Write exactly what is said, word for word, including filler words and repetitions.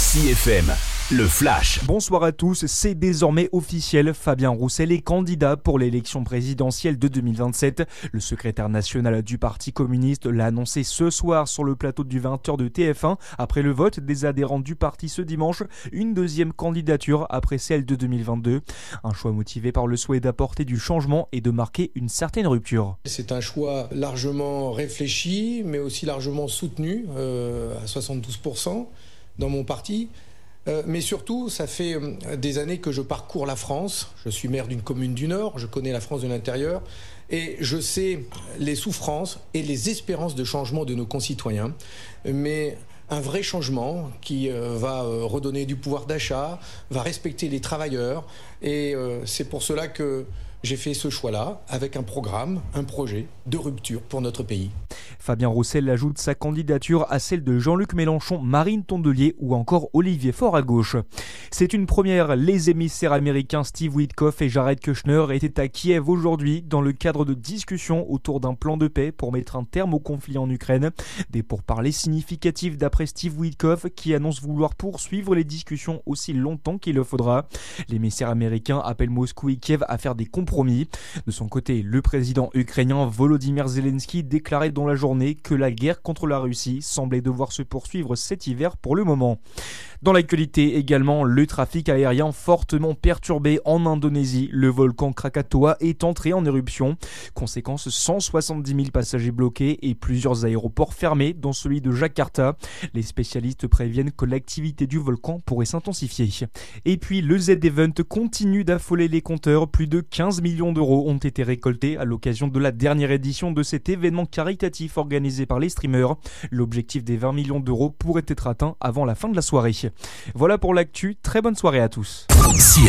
C F M, le Flash. Bonsoir à tous, c'est désormais officiel, Fabien Roussel est candidat pour l'élection présidentielle de deux mille vingt-sept. Le secrétaire national du Parti communiste l'a annoncé ce soir sur le plateau du vingt heures de T F un. Après le vote des adhérents du parti ce dimanche, une deuxième candidature après celle de deux mille vingt-deux. Un choix motivé par le souhait d'apporter du changement et de marquer une certaine rupture. C'est un choix largement réfléchi, mais aussi largement soutenu, euh, à soixante-douze pour cent dans mon parti. Euh, mais surtout, ça fait euh, des années que je parcours la France. Je suis maire d'une commune du Nord, je connais la France de l'intérieur et je sais les souffrances et les espérances de changement de nos concitoyens. Mais un vrai changement qui euh, va euh, redonner du pouvoir d'achat, va respecter les travailleurs et euh, c'est pour cela que j'ai fait ce choix-là avec un programme, un projet de rupture pour notre pays. Fabien Roussel ajoute sa candidature à celle de Jean-Luc Mélenchon, Marine Tondelier ou encore Olivier Faure à gauche. C'est une première. Les émissaires américains Steve Witkoff et Jared Kushner étaient à Kiev aujourd'hui dans le cadre de discussions autour d'un plan de paix pour mettre un terme au conflit en Ukraine. Des pourparlers significatifs d'après Steve Witkoff qui annonce vouloir poursuivre les discussions aussi longtemps qu'il le faudra. L'émissaire américain appelle Moscou et Kiev à faire des compromis. De son côté, le président ukrainien Volodymyr Zelensky déclarait dans la journée que la guerre contre la Russie semblait devoir se poursuivre cet hiver pour le moment. Dans l'actualité également, le trafic aérien fortement perturbé en Indonésie. Le volcan Krakatoa est entré en éruption. Conséquence, cent soixante-dix mille passagers bloqués et plusieurs aéroports fermés, dont celui de Jakarta. Les spécialistes préviennent que l'activité du volcan pourrait s'intensifier. Et puis, le Z-Event continue d'affoler les compteurs. Plus de quinze millions d'euros ont été récoltés à l'occasion de la dernière édition de cet événement caritatif organisé par les streamers. L'objectif des vingt millions d'euros pourrait être atteint avant la fin de la soirée. Voilà pour l'actu, très bonne soirée à tous. C